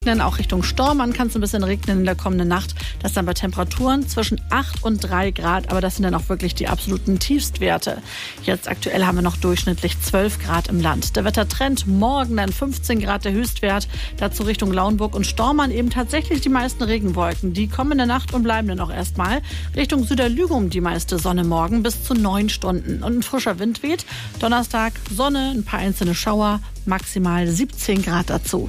Auch Richtung Stormann kann es ein bisschen regnen in der kommenden Nacht. Das dann bei Temperaturen zwischen 8 und 3 Grad. Aber das sind dann auch wirklich die absoluten Tiefstwerte. Jetzt aktuell haben wir noch durchschnittlich 12 Grad im Land. Der Wettertrend morgen dann 15 Grad der Höchstwert. Dazu Richtung Lauenburg und Stormann eben tatsächlich die meisten Regenwolken. Die kommen in der Nacht und bleiben dann auch erstmal. Richtung Süderlügum die meiste Sonne morgen bis zu 9 Stunden. Und ein frischer Wind weht. Donnerstag Sonne, ein paar einzelne Schauer, maximal 17 Grad dazu.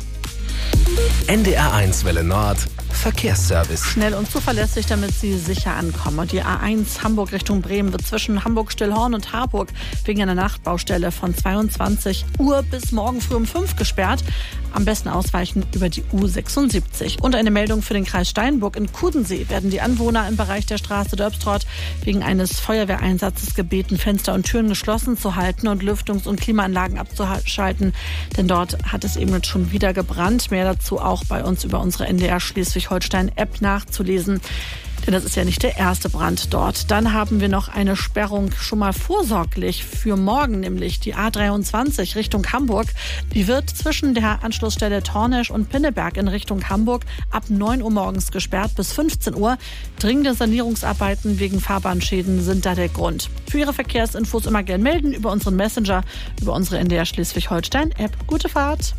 NDR1 Welle Nord, Verkehrsservice. Schnell und zuverlässig, damit Sie sicher ankommen. Und die A1 Hamburg Richtung Bremen wird zwischen Hamburg-Stillhorn und Harburg wegen einer Nachtbaustelle von 22 Uhr bis morgen früh um 5 gesperrt. Am besten ausweichen über die U76. Und eine Meldung für den Kreis Steinburg. In Kudensee werden die Anwohner im Bereich der Straße Dörpstrott wegen eines Feuerwehreinsatzes gebeten, Fenster und Türen geschlossen zu halten und Lüftungs- und Klimaanlagen abzuschalten. Denn dort hat es eben jetzt schon wieder gebrannt. Mehr dazu auch bei uns über unsere NDR Schleswig-Holstein-App nachzulesen. Denn das ist ja nicht der erste Brand dort. Dann haben wir noch eine Sperrung schon mal vorsorglich für morgen, nämlich die A23 Richtung Hamburg. Die wird zwischen der Anschlussstelle Tornesch und Pinneberg in Richtung Hamburg ab 9 Uhr morgens gesperrt bis 15 Uhr. Dringende Sanierungsarbeiten wegen Fahrbahnschäden sind da der Grund. Für Ihre Verkehrsinfos immer gern melden über unseren Messenger, über unsere NDR Schleswig-Holstein-App. Gute Fahrt!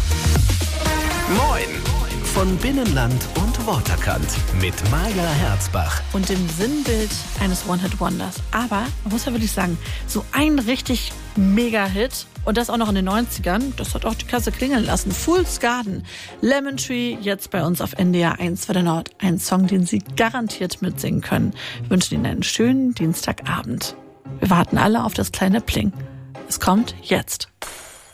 Moin! Von Binnenland und Waterkant mit Maja Herzbach. Und dem Sinnbild eines One-Hit-Wonders. Aber man muss ja wirklich sagen, so ein richtig Mega-Hit und das auch noch in den 90ern, das hat auch die Kasse klingeln lassen. Fool's Garden, Lemon Tree, jetzt bei uns auf NDR1 Welle Nord. Ein Song, den Sie garantiert mitsingen können. Wir wünschen Ihnen einen schönen Dienstagabend. Wir warten alle auf das kleine Pling. Es kommt jetzt.